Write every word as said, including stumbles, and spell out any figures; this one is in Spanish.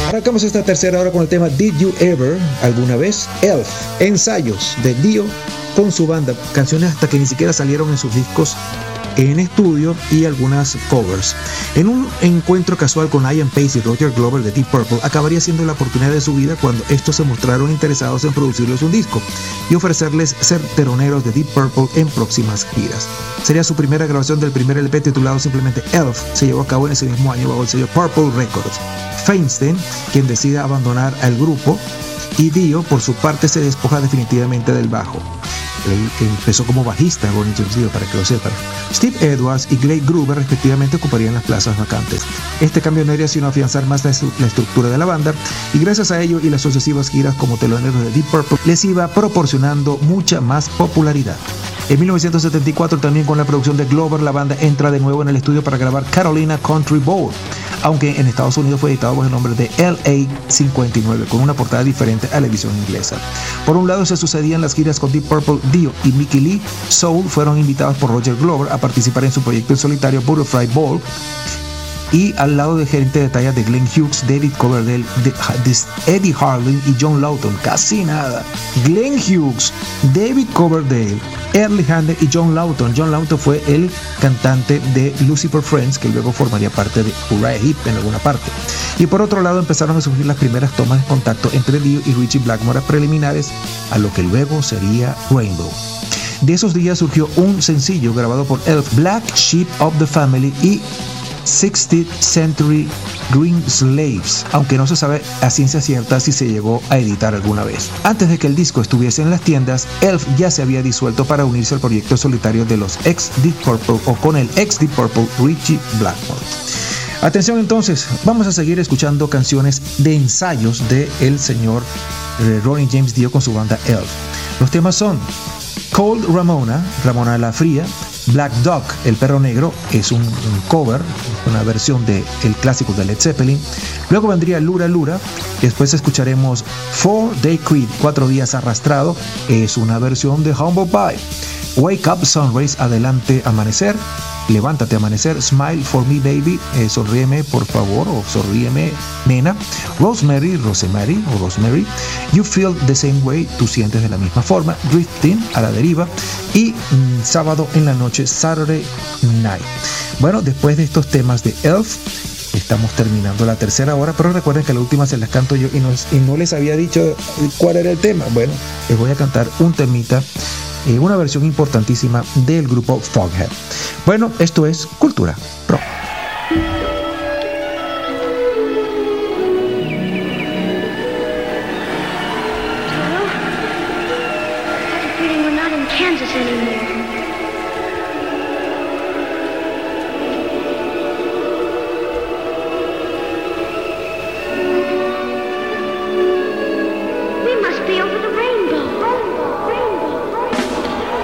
Arrancamos esta tercera hora con el tema Did You Ever, alguna vez, Elf, ensayos de Dio con su banda, canciones hasta que ni siquiera salieron en sus discos en estudio y algunas covers. En un encuentro casual con Ian Pace y Roger Glover de Deep Purple, acabaría siendo la oportunidad de su vida cuando estos se mostraron interesados en producirles un disco y ofrecerles ser teloneros de Deep Purple en próximas giras. Sería su primera grabación del primer L P titulado simplemente Elf, se llevó a cabo en ese mismo año bajo el sello Purple Records. Feinstein, quien decide abandonar al grupo, y Dio, por su parte, se despoja definitivamente del bajo. Él empezó como bajista, Ronnie James Dio, para que lo sepan. Steve Edwards y Greg Gruber respectivamente ocuparían las plazas vacantes. Este cambio no haría sino afianzar más la, la estructura de la banda, y gracias a ello y las sucesivas giras como teloneros de Deep Purple les iba proporcionando mucha más popularidad. En mil novecientos setenta y cuatro, también con la producción de Glover, la banda entra de nuevo en el estudio para grabar Carolina Country Bowl, aunque en Estados Unidos fue editado bajo el nombre de L A cincuenta y nueve, con una portada diferente a la edición inglesa. Por un lado se sucedían las giras con Deep Purple. Dio y Mickey Lee Soul fueron invitados por Roger Glover a participar en su proyecto en solitario Butterfly Ball, y al lado de gente de talla de Glenn Hughes, David Coverdale, de, de Eddie Harlan y John Lawton. Casi nada. Glenn Hughes, David Coverdale, Early Handel y John Lawton. John Lawton fue el cantante de Lucifer Friends, que luego formaría parte de Uriah Heep en alguna parte. Y por otro lado empezaron a surgir las primeras tomas de contacto entre Dio y Ritchie Blackmore, preliminares a lo que luego sería Rainbow. De esos días surgió un sencillo grabado por Elf, Black Sheep of the Family, y sixteenth Century Green Slaves, aunque no se sabe a ciencia cierta si se llegó a editar alguna vez. Antes de que el disco estuviese en las tiendas, Elf ya se había disuelto para unirse al proyecto solitario de los ex Deep Purple, o con el ex Deep Purple Ritchie Blackmore. Atención entonces, vamos a seguir escuchando canciones de ensayos de el señor eh, Ronnie James Dio con su banda Elf. Los temas son Cold Ramona, Ramona la Fría, Black Dog, el perro negro, es un, un cover, una versión del clásico de Led Zeppelin. Luego vendría Lura Lura, después escucharemos Four Day Creed, cuatro días arrastrado, es una versión de Humble Pie. Wake Up Sunrise, adelante amanecer, levántate amanecer, Smile for Me Baby, eh, sonríeme por favor, o sonríeme nena. Rosemary, Rosemary o Rosemary, You Feel the Same Way, tú sientes de la misma forma. Drifting, a la deriva. Y mm, sábado en la noche, Saturday Night. Bueno, después de estos temas de Elf, estamos terminando la tercera hora, pero recuerden que la última se las canto yo y no, y no les había dicho cuál era el tema. Bueno, les voy a cantar un temita, eh, una versión importantísima del grupo Foghat. Bueno, esto es Cultura Rock. Kansas anymore.